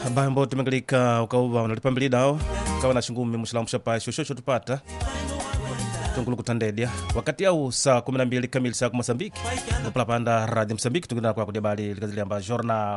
bambo tumengalika ukauva unalipambilidao kawa na shingumi mushilamusha pa shosho tupata tungulu kutandedia wakati au saa 12 kamili saa Mozambiki upala panda radio Mozambiki tungina kwa kudebali likazili amba jornal